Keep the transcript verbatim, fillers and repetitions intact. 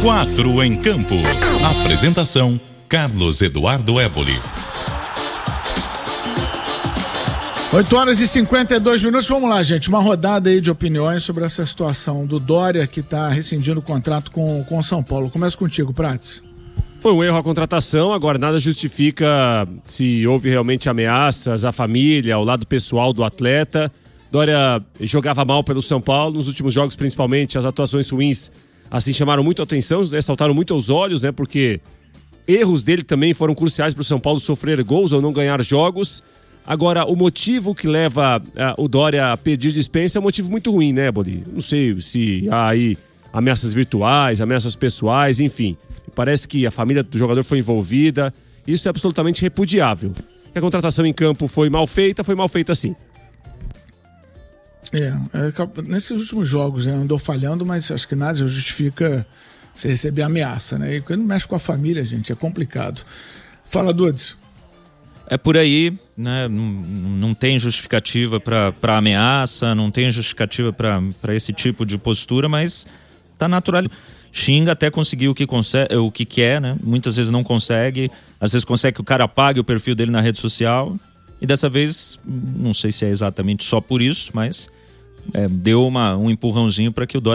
Quatro em Campo. Apresentação: Carlos Eduardo Éboli. oito horas e cinquenta e dois minutos. Vamos lá, gente. Uma rodada aí de opiniões sobre essa situação do Dória, que está rescindindo o contrato com o São Paulo. Começa contigo, Prats. Foi um erro a contratação, agora nada justifica se houve realmente ameaças à família, ao lado pessoal do atleta. Dória jogava mal pelo São Paulo, nos últimos jogos principalmente, as atuações ruins assim chamaram muito a atenção, né, saltaram muito aos olhos, né, porque erros dele também foram cruciais para o São Paulo sofrer gols ou não ganhar jogos. Agora, o motivo que leva uh, o Dória a pedir dispensa é um motivo muito ruim, né, Boli? Não sei se há aí ameaças virtuais, ameaças pessoais, enfim. Parece que a família do jogador foi envolvida. Isso é absolutamente repudiável. Que a contratação em campo foi mal feita, foi mal feita sim. É, é nesses últimos jogos, né, andou falhando, mas acho que nada justifica você receber ameaça, né? E quando mexe com a família, gente, é complicado. Fala, Dudes. É por aí, né? Não, não tem justificativa para ameaça, não tem justificativa para esse tipo de postura, mas tá natural. Xinga até conseguir o que, consegue, o que quer, né? Muitas vezes não consegue, às vezes consegue que o cara apague o perfil dele na rede social, e dessa vez, não sei se é exatamente só por isso, mas é, deu uma, um empurrãozinho para que o Dória